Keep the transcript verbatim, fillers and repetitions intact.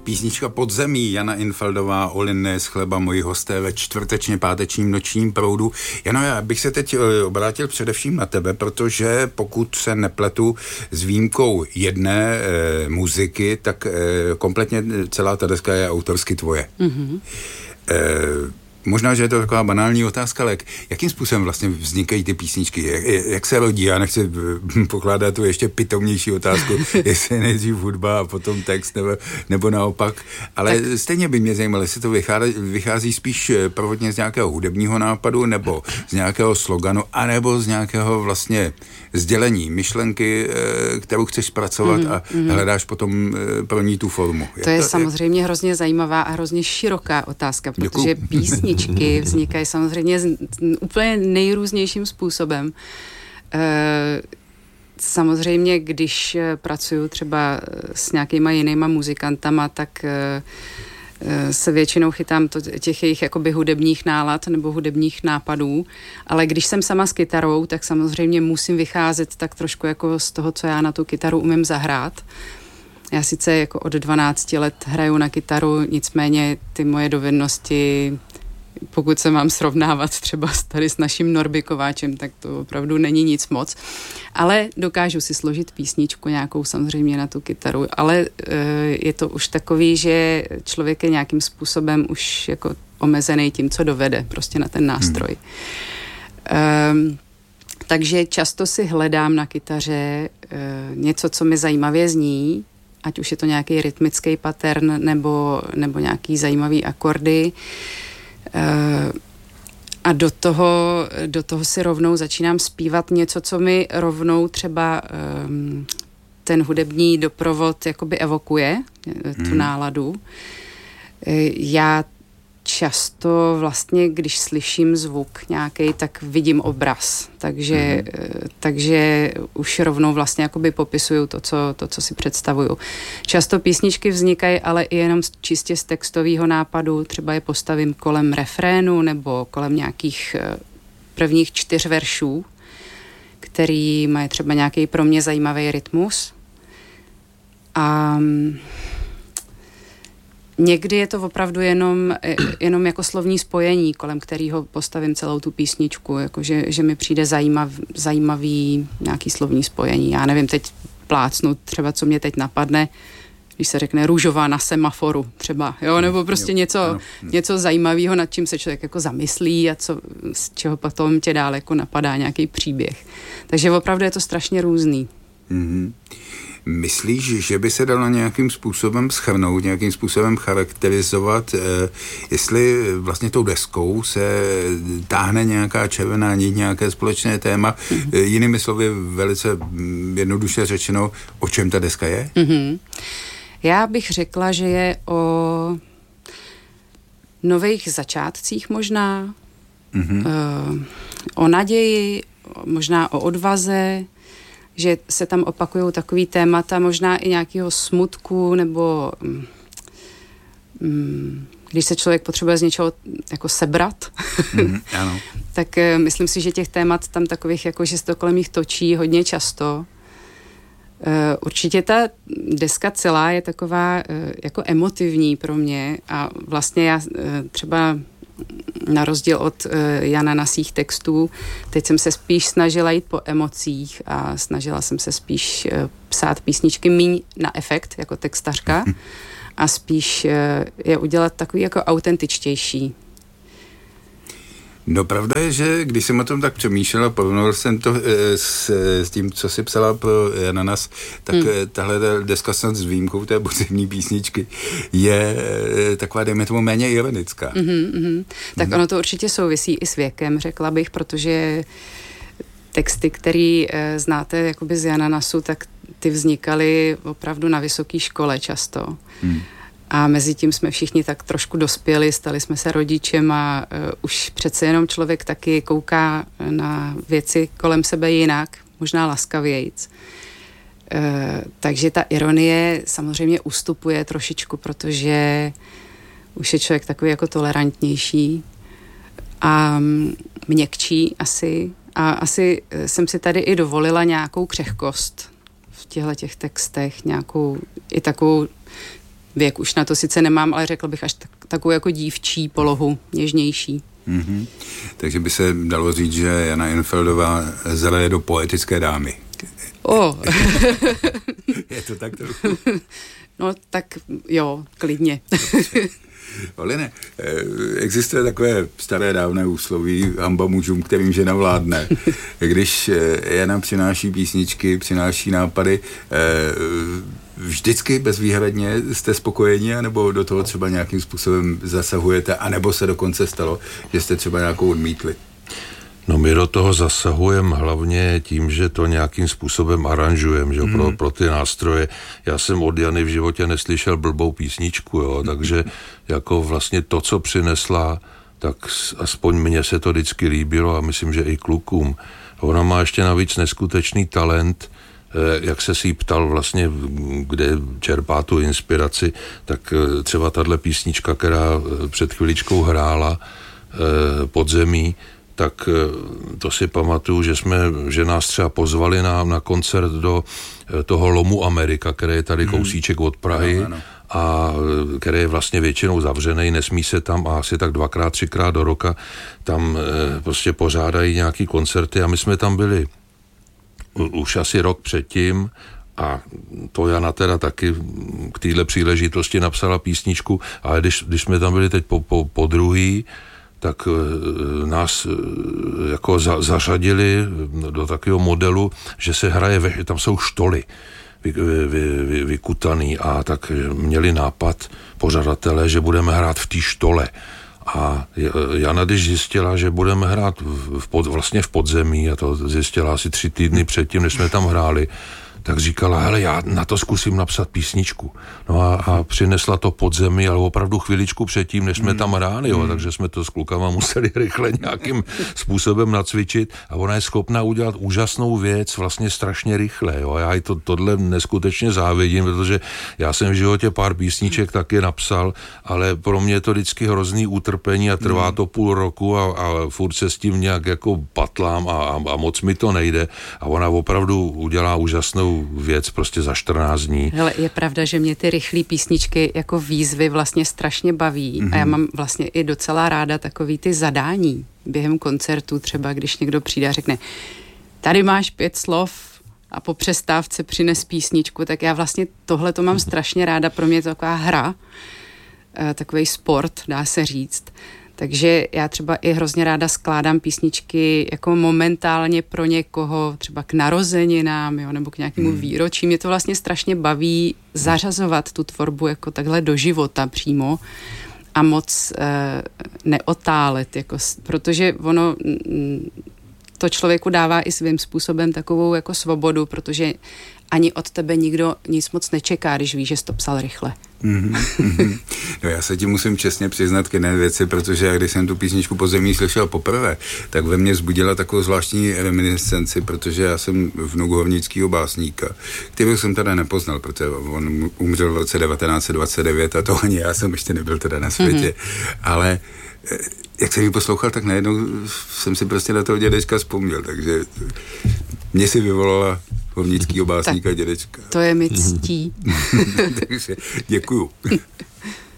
Písnička Podzemí, Jana Infeldová, Olinné z chleba, moji hosté ve čtvrtečně pátečním nočním proudu. Jano, já bych se teď obrátil především na tebe, protože pokud se nepletu s výjimkou jedné e, muziky, tak e, kompletně celá ta deska je autorsky tvoje. Mm-hmm. E, Možná, že je to taková banální otázka, ale jakým způsobem vlastně vznikají ty písničky? Jak, jak se rodí? Já nechci pokládat tu ještě pitomnější otázku, jestli nejdřív hudba a potom text, nebo, nebo naopak. Ale tak stejně by mě zajímalo, jestli to vychází, vychází spíš prvotně z nějakého hudebního nápadu, nebo z nějakého sloganu, anebo z nějakého vlastně sdělení, myšlenky, kterou chceš zpracovat mm-hmm. a mm-hmm. hledáš potom pro ní tu formu. To je to, samozřejmě jak... hrozně zajímavá a hrozně široká otázka, protože Děkuju. písni vznikají samozřejmě z, úplně nejrůznějším způsobem. E, samozřejmě, když pracuju třeba s nějakýma jinýma muzikantama, tak e, se většinou chytám to, těch jejich jakoby hudebních nálad nebo hudebních nápadů, ale když jsem sama s kytarou, tak samozřejmě musím vycházet tak trošku jako z toho, co já na tu kytaru umím zahrát. Já sice jako od dvanácti let hraju na kytaru, nicméně ty moje dovednosti, pokud se mám srovnávat třeba tady s naším Norbikováčem, tak to opravdu není nic moc. Ale dokážu si složit písničku nějakou samozřejmě na tu kytaru, ale e, je to už takový, že člověk je nějakým způsobem už jako omezený tím, co dovede prostě na ten nástroj. Hmm. E, takže často si hledám na kytaře e, něco, co mi zajímavě zní, ať už je to nějaký rytmický pattern nebo, nebo nějaký zajímavý akordy. A do toho, do toho si rovnou začínám zpívat něco, co mi rovnou třeba um, ten hudební doprovod jakoby evokuje, tu hmm. náladu. Já často vlastně, když slyším zvuk nějaký, tak vidím obraz. Takže, mm. takže už rovnou vlastně jakoby popisuju to co, to, co si představuju. Často písničky vznikají, ale i jenom čistě z textového nápadu. Třeba je postavím kolem refrénu nebo kolem nějakých prvních čtyř veršů, který mají třeba nějaký pro mě zajímavý rytmus. A někdy je to opravdu jenom, jenom jako slovní spojení, kolem kterého postavím celou tu písničku, jakože, že mi přijde zajímav, zajímavý nějaký slovní spojení. Já nevím, teď plácnu třeba, co mě teď napadne, když se řekne růžová na semaforu třeba, jo, nebo prostě jo, něco, ano. něco zajímavého, nad čím se člověk jako zamyslí a co, z čeho potom tě dál jako napadá nějaký příběh. Takže opravdu je to strašně různý. Mm-hmm. Myslíš, že by se dalo nějakým způsobem shrnout, nějakým způsobem charakterizovat, eh, jestli vlastně tou deskou se táhne nějaká červená nit, nějaké společné téma, mm-hmm. eh, jinými slovy velice jednoduše řečeno, o čem ta deska je? Mm-hmm. Já bych řekla, že je o nových začátcích možná, mm-hmm. eh, o naději, možná o odvaze, že se tam opakují takový témata, možná i nějakého smutku, nebo mm, když se člověk potřebuje z něčeho jako sebrat, mm, ano. tak uh, myslím si, že těch témat tam takových, jako že se to kolem nich točí hodně často. Uh, určitě ta deska celá je taková uh, jako emotivní pro mě a vlastně já uh, třeba na rozdíl od uh, Jana Nasích textů, teď jsem se spíš snažila jít po emocích a snažila jsem se spíš uh, psát písničky míň na efekt, jako textařka, a spíš uh, je udělat takový jako autentičtější. No pravda je, že když jsem o tom tak přemýšlel a porovnal jsem to e, s, s tím, co si psala pro Jana Nas, tak hmm. tahle deska snad s výjimkou té podzemní písničky je e, taková, dejme tomu, méně ironická. Mm-hmm, mm-hmm. Tak mm-hmm. ono to určitě souvisí i s věkem, řekla bych, protože texty, který e, znáte jakoby z Jana Nasu, tak ty vznikaly opravdu na vysoké škole často. Hmm. A mezi tím jsme všichni tak trošku dospěli, stali jsme se rodičem a uh, už přece jenom člověk taky kouká na věci kolem sebe jinak, možná laskavějc. Uh, takže ta ironie samozřejmě ustupuje trošičku, protože už je člověk takový jako tolerantnější a měkčí asi. A asi jsem si tady i dovolila nějakou křehkost v těchto těch textech, nějakou i takovou věk už na to sice nemám, ale řekl bych až tak, takovou jako dívčí polohu, něžnější. Mm-hmm. Takže by se dalo říct, že Jana Infeldová zeleje do poetické dámy. Oh. Je to tak trochu? No tak jo, klidně. Oline, existuje takové staré dávné úsloví hamba mužům, kterým žena vládne. Když Jana přináší písničky, přináší nápady, vždycky bezvýhradně jste spokojeni, anebo do toho třeba nějakým způsobem zasahujete, anebo se dokonce stalo, že jste třeba nějakou odmítli? No my do toho zasahujeme hlavně tím, že to nějakým způsobem aranžujeme, že mm. pro, pro ty nástroje. Já jsem od Jany v životě neslyšel blbou písničku, jo, takže jako vlastně to, co přinesla, tak aspoň mně se to vždycky líbilo a myslím, že i klukům. Ona má ještě navíc neskutečný talent, jak se si ptal vlastně, kde čerpá tu inspiraci, tak třeba tahle písnička, která před chviličkou hrála Podzemí, tak to si pamatuju, že jsme, že nás třeba pozvali na, na koncert do toho Lomu Amerika, který je tady kousíček od Prahy, no, no. a který je vlastně většinou zavřený, nesmí se tam a asi tak dvakrát, třikrát do roka tam prostě pořádají nějaký koncerty a my jsme tam byli už asi rok předtím a to Jana teda taky k téhle příležitosti napsala písničku, ale když, když jsme tam byli teď po, po, po druhý, tak nás jako za, zařadili do takového modelu, že se hraje, ve, tam jsou štoly vy, vy, vy, vykutaný a tak měli nápad pořadatelé, že budeme hrát v té štole. A Jana, když zjistila, že budeme hrát v pod, vlastně v Podzemí, a to zjistila asi tři týdny předtím, než jsme tam hráli, tak říkala, hele, já na to zkusím napsat písničku. No a, a přinesla to Podzemí, ale opravdu chviličku předtím, než jsme mm. tam hráli, jo, mm. takže jsme to s klukama museli rychle nějakým způsobem nacvičit a ona je schopná udělat úžasnou věc vlastně strašně rychle, jo. Já jí to, tohle neskutečně závidím, protože já jsem v životě pár písniček taky napsal, ale pro mě je to vždycky hrozný utrpení a trvá mm. to půl roku a, a furt se s tím nějak jako patlám a, a, a moc mi to nejde a ona opravdu udělá úžasnou věc prostě za čtrnáct dní. Hele, je pravda, že mě ty rychlé písničky jako výzvy vlastně strašně baví mm-hmm. a já mám vlastně i docela ráda takový ty zadání během koncertu, třeba když někdo přijde a řekne, tady máš pět slov a po přestávce přines písničku, tak já vlastně tohle to mám strašně ráda, pro mě je to taková hra, takový sport, dá se říct. Takže já třeba i hrozně ráda skládám písničky jako momentálně pro někoho, třeba k narozeninám, jo, nebo k nějakému hmm. výročí. Mě to vlastně strašně baví zařazovat tu tvorbu jako takhle do života přímo a moc eh, neotálet, jako, protože ono mm, to člověku dává i svým způsobem takovou jako svobodu, protože ani od tebe nikdo nic moc nečeká, když víš, že jsi to psal rychle. Mm-hmm. No já se ti musím čestně přiznat k jedné věci, protože já, když jsem tu písničku Podzemí slyšel poprvé, tak ve mně vzbudila takovou zvláštní reminiscenci, protože já jsem vnuk hornického básníka, kterého jsem teda nepoznal, protože on umřel v roce devatenáct set dvacet devět a to ani já jsem ještě nebyl teda na světě, mm-hmm. ale jak jsem ji poslouchal, tak najednou jsem si prostě na toho dědečka vzpomněl, takže mě si vyvolala hornického básníka dědečka. To je mi ctí. Takže děkuju.